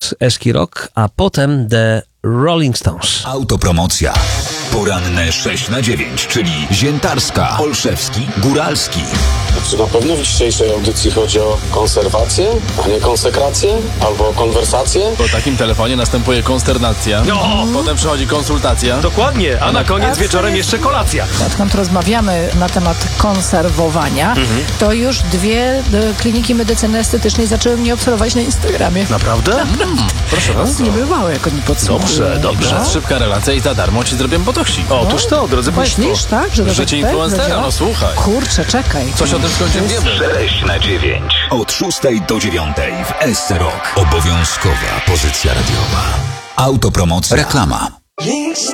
Eski Rock, a potem The Rolling Stones. Autopromocja. Poranne 6/9, czyli Ziętarska, Olszewski, Góralski. Czy na pewno w dzisiejszej audycji chodzi o konserwację, a nie konsekrację? Albo o konwersację? Po takim telefonie następuje konsternacja. Potem przychodzi konsultacja. Dokładnie, a na koniec wieczorem jeszcze kolacja. Odkąd rozmawiamy na temat konserwowania, to już 2 kliniki medycyny estetycznej zaczęły mnie obserwować na Instagramie. Naprawdę? Proszę bardzo. Niebywałe, jak oni podsumowują. Dobrze. Szybka relacja i za darmo ci zrobię botoksik. Otóż to, drodzy Państwo. Myślisz, tak? Że to Życie tak influencera, zadziała? no słuchaj. Kurczę, czekaj. Coś o tym skądzie wiemy. 6/9. Od 6 do 9 w SC Rock. Obowiązkowa pozycja radiowa. Autopromocja. Reklama.